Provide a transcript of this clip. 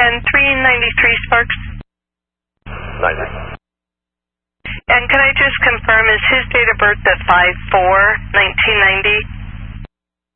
And 393 Sparks? 90. And can I just confirm, is his date of birth the 5/4/1990?